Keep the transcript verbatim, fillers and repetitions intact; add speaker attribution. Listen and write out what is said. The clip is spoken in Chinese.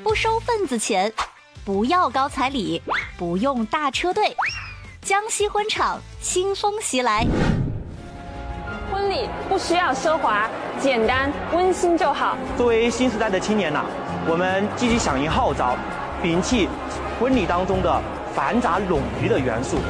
Speaker 1: 不收份子钱，不要高彩礼，不用大车队。江西婚场新风袭来。
Speaker 2: 婚礼不需要奢华，简单温馨就好。
Speaker 3: 作为新时代的青年呐、啊，我们积极响应号召，摒弃婚礼当中的繁杂冗余的元素。